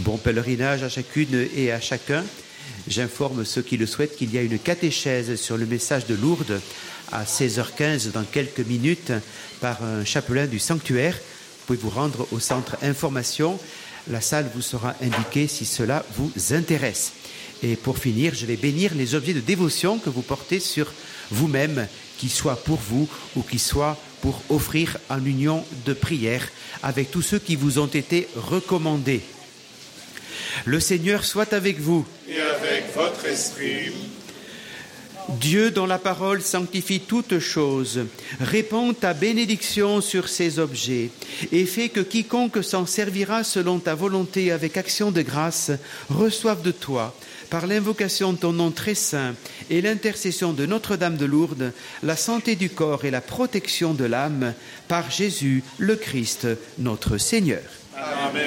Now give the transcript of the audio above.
Bon pèlerinage à chacune et à chacun. J'informe ceux qui le souhaitent qu'il y a une catéchèse sur le message de Lourdes à 16h15 dans quelques minutes par un chapelain du sanctuaire. Vous pouvez vous rendre au centre information. La salle vous sera indiquée si cela vous intéresse. Et pour finir, je vais bénir les objets de dévotion que vous portez sur vous-même, qu'ils soient pour vous ou qu'ils soient pour offrir en union de prière avec tous ceux qui vous ont été recommandés. Le Seigneur soit avec vous. Et avec votre esprit. Dieu, dont la parole sanctifie toutes choses, répand ta bénédiction sur ces objets et fait que quiconque s'en servira selon ta volonté avec action de grâce reçoive de toi, par l'invocation de ton nom très saint et l'intercession de Notre-Dame de Lourdes, la santé du corps et la protection de l'âme, par Jésus le Christ, notre Seigneur. Amen.